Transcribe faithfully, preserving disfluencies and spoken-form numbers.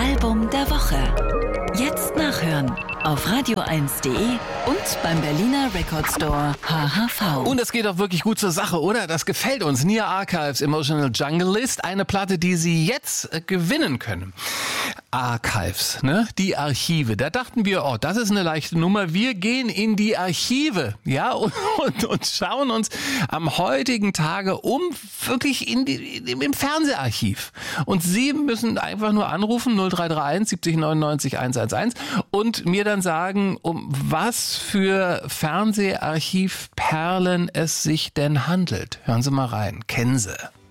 Album der Woche. Jetzt nachhören auf radio eins punkt de und beim Berliner Record Store H H V. Und es geht doch wirklich gut zur Sache, oder? Das gefällt uns. Nia Archives Emotional Jungle List, eine Platte, die Sie jetzt äh, gewinnen können. Archives, ne? Die Archive. Da dachten wir, oh, das ist eine leichte Nummer. Wir gehen in die Archive, ja, und, und, und schauen uns am heutigen Tage um, wirklich in die, im Fernseharchiv. Und Sie müssen einfach nur anrufen, null drei drei eins siebzig neunundneunzig hundertelf und mir dann sagen, um was für Fernseharchivperlen es sich denn handelt. Hören Sie mal rein. Kennen Sie?